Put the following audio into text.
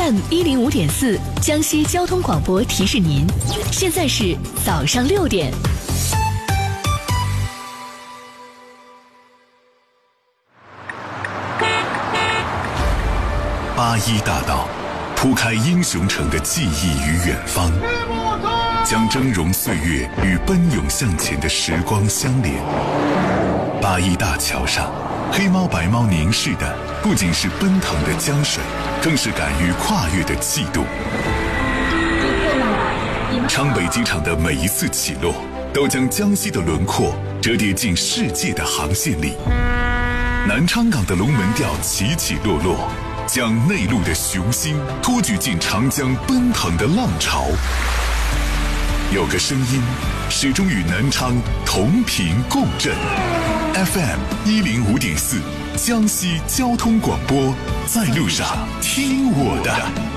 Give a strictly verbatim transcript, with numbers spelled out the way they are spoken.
F M 一零五点四，江西交通广播提示您，现在是早上六点。 八一大道铺开英雄城的记忆与远方，将峥嵘岁月与奔涌向前的时光相连。八一大桥上，黑猫白猫凝视的不仅是奔腾的江水，更是敢于跨越的气度。昌北机场的每一次起落，都将江西的轮廓折叠进世界的航线里。南昌港的龙门吊起起落落，将内陆的雄心托举进长江奔腾的浪潮。有个声音始终与南昌同频共振。 F M 一零五点四，江西交通广播，在路上听我的。